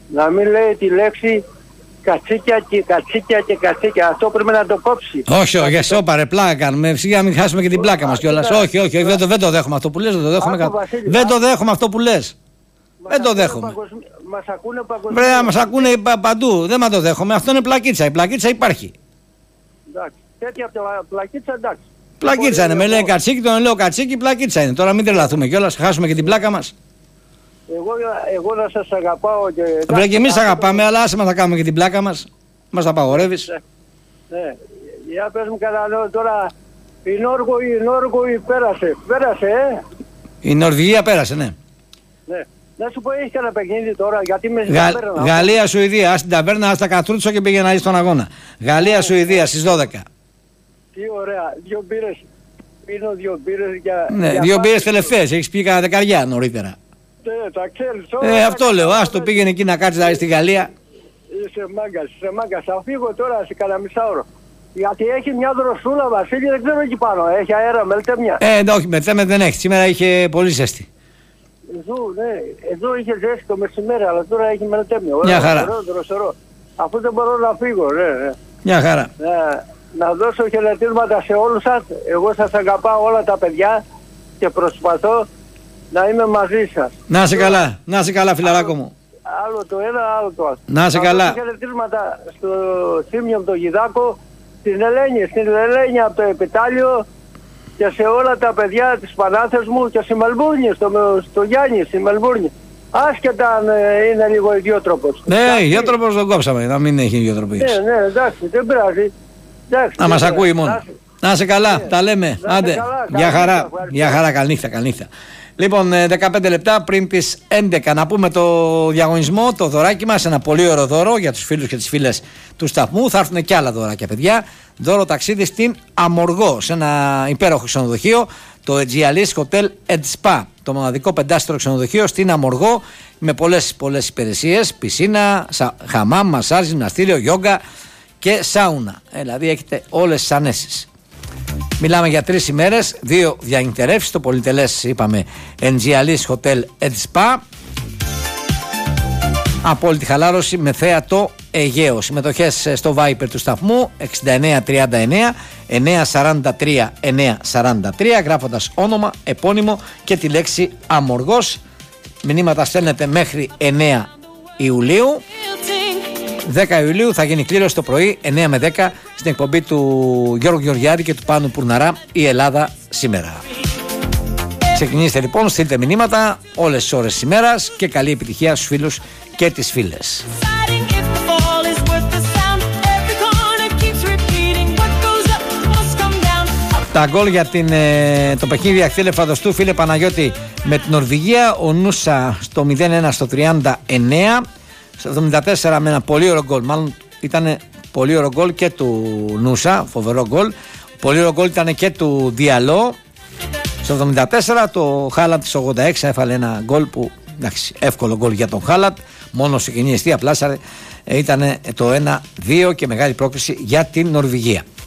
να μην λέει τη λέξη κατσίκια και κατσίκια και κατσίκια. Αυτό πρέπει να το κόψει. Όχι, για σώπα πλάκα κάνουμε. Σιγά μην χάσουμε και την πλάκα μας κιόλας. Όχι, δεν το δέχομαι αυτό που λες. Δεν το δέχομαι αυτό που λες. Δεν το δέχομαι. Μας ακούνε παγκοσμίως. Βρέα, μας ακούνε παντού. Δεν το δέχομαι. Αυτό είναι πλακίτσα. Η πλακίτσα υπάρχει. Εντάξει. Τέτοια από τα πλακίτσα, εντάξει. Πλακίτσα είναι. Με λένε κατσίκι, τον λέω κατσίκι, πλακίτσα είναι. Τώρα μην τρελαθούμε κιόλας. Χάσουμε και την πλάκα μας. Εγώ να σας αγαπάω και... Βρε και εμείς αγαπάμε, αλλά άσε μας θα κάνουμε και την πλάκα μας. Μας απαγορεύεις. Ναι. Για πες μου καλά τώρα. Η Νόργοη πέρασε. Η Νορβηγία πέρασε, ναι. Ναι. Να σου πω, έχει κανένα παιχνίδι τώρα, γιατί με στην ταβέρνα. Γαλλία-Σουηδία, ας την ταβέρνα, ας τα κατρούτσω και πήγε να είσαι στον αγώνα. Γαλλία-Σουηδία στις 12. Τι ωραία, 2 μπύρες. Πίνω 2 μπύρες για... Ναι, 2 μπύρες τελευταίες, έχεις πει κανένα δεκαριά νωρίτερα. Ναι, τα ξέρεις. Αυτό λέω, ας το πήγαινε εκεί να κάτσεις στη Γαλλία. Είσαι μάγκας. Θα φύγω τώρα σε κανένα μισάωρο. Γιατί έχει μια δροσούλα, Βασίλη, δεν ξέρω εκεί πάνω. Έχει αέρα, μελτέμια. Όχι, μελτέμια δεν έχει. Σήμερα είχε πολύ ζέστη. Εδώ είχε ζέστη το μεσημέρι, αλλά τώρα έχει μελτέμια. Μια χαρά. Δροσερό. Αφού δεν μπορώ να φύγω, ναι. Μια χαρά. Να δώσω χαιρετίσματα σε όλους σας. Εγώ σας αγαπάω όλα τα παιδιά και προσπαθώ να είμαι μαζί σας. Να είσαι καλά φιλαράκο μου. Άλλο το ένα, άλλο το άλλο. Να είσαι καλά. Να δώσω χαιρετίσματα στο Θήμιο από τον Γιδάκο, στην Ελένη από το Επιτάλιο και σε όλα τα παιδιά της Πανάθες μου και στη Μελβούρνη, στο Γιάννη, στη Μελβούρνη. Άσχετα αν είναι λίγο ιδιότροπος. Ναι, ιδιότροπος τον κόψαμε, να μην έχει ιδιοτροπίες. Ναι, εντάξει, δεν πειράζει. Να μας ακούει μόνο. Να είσαι καλά, τα λέμε. Άντε, για χαρά, καληνύχτα. Λοιπόν, 15 λεπτά πριν τις 11 να πούμε το διαγωνισμό, το δωράκι μας, ένα πολύ ωραίο δώρο για τους φίλους και τις φίλες του σταθμού. Θα έρθουν και άλλα δωράκια, παιδιά. Δώρο ταξίδι στην Αμοργό, σε ένα υπέροχο ξενοδοχείο, το Aegealis Hotel & Spa. Το μοναδικό 5-σταρο ξενοδοχείο στην Αμοργό με πολλές υπηρεσίες, πισίνα, χαμάμ, μασάζ, γυμναστήριο, γιόγκα και σάουνα. Δηλαδή έχετε όλες τις ανέσεις. Μιλάμε για 3 ημέρες, 2 διανυκτερεύσεις, το πολυτελές είπαμε Aegealis Hotel & Spa. Apόλυτη χαλάρωση με θέατο Αιγαίο. Συμμετοχές στο Viper του σταθμού 6939 943 943, γράφοντας όνομα, επώνυμο και τη λέξη Αμοργός. Μηνύματα στέλνετε μέχρι 9 Ιουλίου. 10 Ιουλίου θα γίνει κλήρωση το πρωί 9 με 10 στην εκπομπή του Γιώργου Γεωργιάδη και του Πάνου Πουρναρά, η Ελλάδα σήμερα. Ξεκινήστε λοιπόν, στείλτε μηνύματα όλες τις ώρες της ημέρας και καλή επιτυχία στους φίλους και τις φίλες. Τα γκολ για το παιχνίδι Ακτήλε Φαδοστού, φίλε Παναγιώτη, με την Νορβηγία. Ο Νούσα στο 0-1 στο 39, στο 74 με ένα πολύ ωραίο γκολ. Μάλλον ήταν πολύ ωραίο γκολ και του Νούσα, φοβερό γκολ. Πολύ ωραίο γκολ ήταν και του Διαλό. Στο 74 το Χάλαντ στο 86 έφαλε ένα γκολ που, εντάξει, εύκολο γκολ για τον Χάλαντ. Μόνο σε κοινή αιστεία πλάσαρε. Ήταν το 1-2 και μεγάλη πρόκληση για την Νορβηγία.